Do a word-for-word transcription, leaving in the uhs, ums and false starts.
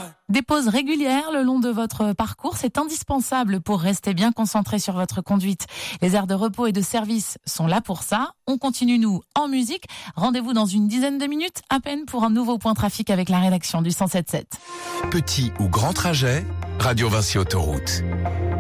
Des pauses régulières le long de votre parcours, c'est indispensable pour rester bien concentré sur votre conduite. Les aires de repos et de service sont là pour ça. On continue, nous, en musique. Rendez-vous dans une dizaine de minutes, à peine, pour un nouveau point trafic avec la rédaction du cent sept sept. Petit ou grand trajet, Radio Vinci Autoroute.